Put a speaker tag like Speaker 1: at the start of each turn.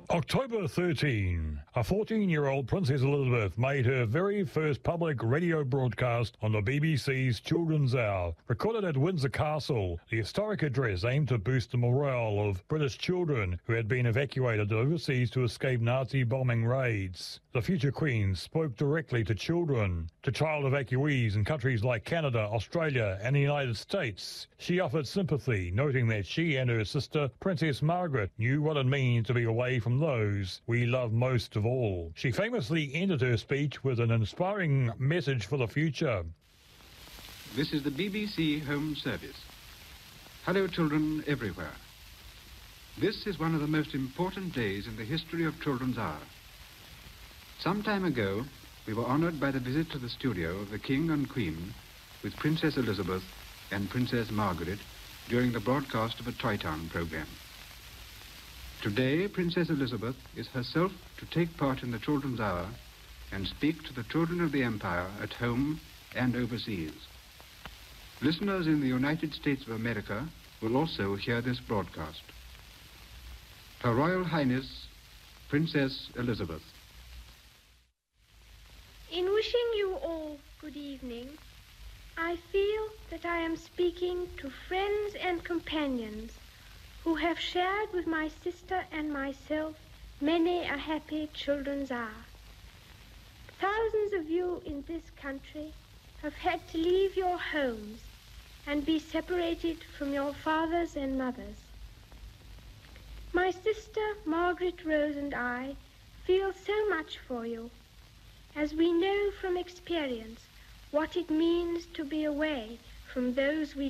Speaker 1: October 13, a 14-year-old Princess Elizabeth made her very first public radio broadcast on the BBC's Children's Hour. Recorded at Windsor Castle, the historic address aimed to boost the morale of British children who had been evacuated overseas to escape Nazi bombing raids. The future Queen spoke directly to children, to child evacuees in countries like Canada, Australia and the United States. She offered sympathy, noting that she and her sister, Princess Margaret, knew what it means to be away from those we love most of all. She famously ended her speech with an inspiring message for the future.
Speaker 2: This is the BBC Home Service. Hello, children everywhere. This is one of the most important days in the history of Children's Hour. Some time ago, we were honoured by the visit to the studio of the King and Queen with Princess Elizabeth and Princess Margaret during the broadcast of a Toy Town programme. Today, Princess Elizabeth is herself to take part in the Children's Hour and speak to the children of the Empire at home and overseas. Listeners in the United States of America will also hear this broadcast. Her Royal Highness, Princess Elizabeth.
Speaker 3: In wishing you all good evening, I feel that I am speaking to friends and companions who have shared with my sister and myself many a happy Children's Hour. Thousands of you in this country have had to leave your homes and be separated from your fathers and mothers. My sister Margaret Rose and I feel so much for you, as we know from experience what it means to be away from those we